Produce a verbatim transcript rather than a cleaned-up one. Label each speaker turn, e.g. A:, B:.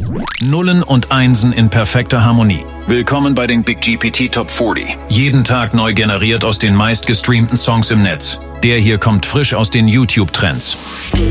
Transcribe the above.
A: Nullen und Einsen in perfekter Harmonie. Willkommen bei den Big G P T Top vierzig. Jeden Tag neu generiert aus den meistgestreamten Songs im Netz. Der hier kommt frisch aus den YouTube-Trends.